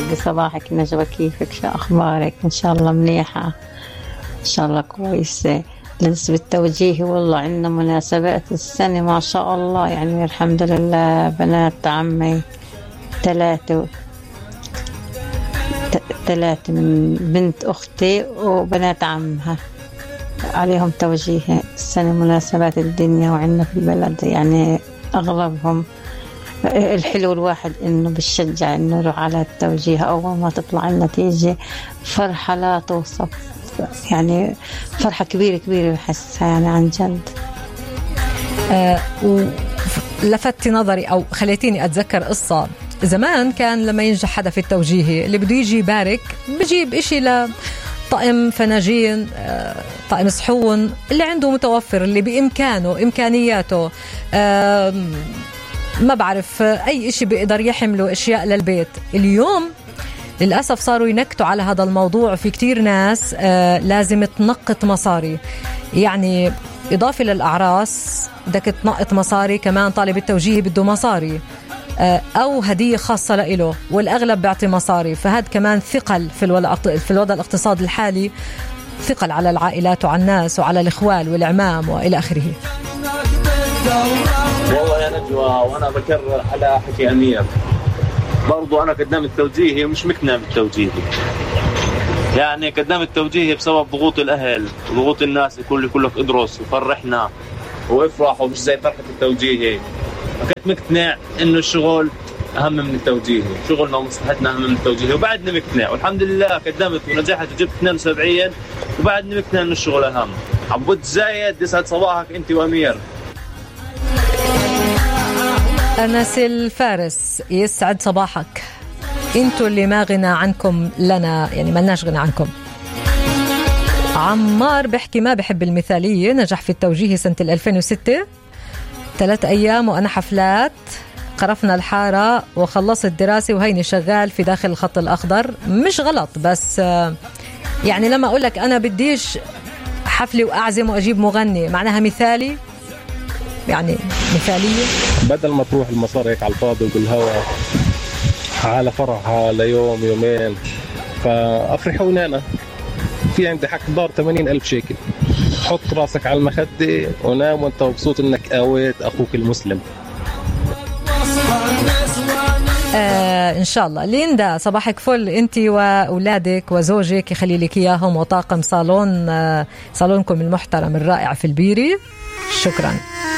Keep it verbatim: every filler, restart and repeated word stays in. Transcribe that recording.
لي صباحك نجوى، كيفك؟ شو أخبارك؟ إن شاء الله منيحة، إن شاء الله كويسة. بالنسبة للتوجيه والله عندنا مناسبات السنة ما شاء الله، يعني الحمد لله. بنات عمي ثلاثة ثلاثة من بنت أختي وبنات عمها عليهم توجيه السنة، مناسبات الدنيا وعندنا في البلد يعني أغلبهم. الحلو الواحد إنه بشجع إنه يروح على التوجيه، أول ما تطلع النتيجة فرحة لا توصف، يعني فرحة كبيرة كبيرة بحسها يعني عن جد. آه لفتت نظري أو خليتيني أتذكر قصة زمان. كان لما ينجح حدا في التوجيه اللي بده يجي يبارك بجيب إشي لطقم فناجين، طقم صحون، اللي عنده متوفر، اللي بإمكانه إمكانياته، ما بعرف أي إشي بيقدر يحمله أشياء للبيت. اليوم للأسف صاروا ينكتوا على هذا الموضوع، في كتير ناس لازم تنقط مصاري، يعني إضافة للأعراس بدك تنقط مصاري، كمان طالب التوجيه بده مصاري أو هدية خاصة له، والأغلب بيعطي مصاري. فهذا كمان ثقل في الوضع في الوضع الاقتصادي الحالي، ثقل على العائلات وعلى الناس وعلى الإخوال والعمام وإلى آخره. والله يا نجوى، وأنا بكرر على حكي أمير، برضو أنا قدام التوجيه مش مقتنع بالتوجيه، يعني قدام التوجيه بسبب ضغوط الأهل وضغوط الناس، يقول لي كلك ادرس وفرحنا وافرح ومش زي فرحة التوجيه. كنت مقتنع إنه الشغل أهم من التوجيه، شغلنا ومصلحتنا أهم من التوجيه، وبعدني مقتنع والحمد لله قدمت ونجحت وجبت اثنين وسبعين، وبعدني مقتنع إنه الشغل أهم. عبود زايد، يسعد صباحك أنت وأمير. أنس الفارس، يسعد صباحك. انتوا اللي ما غنى عنكم لنا، يعني ما لناش غنى عنكم. عمار بحكي ما بحب المثالية، نجح في التوجيه سنة ألفين وستة، ثلاث أيام وأنا حفلات، قرفنا الحارة وخلصت دراسة وهيني شغال في داخل الخط الأخضر. مش غلط، بس يعني لما أقول لك أنا بديش حفلة وأعزم وأجيب مغني معناها مثالي، يعني مثالية. بدل ما تروح المصاري هيك على الفاضي وبالهواء على فرحها ليوم يومين، فأفرحوا لنا. في عندي حق دار ثمانين ألف شيكل، حط راسك على المخدة ونام وانت مبسوط انك قويت أخوك المسلم. آه إن شاء الله. ليندا، صباحك فل أنت وأولادك وزوجك، يخلي لك إياهم، وطاقم صالون آه صالونكم المحترم الرائع في البيري. شكرا.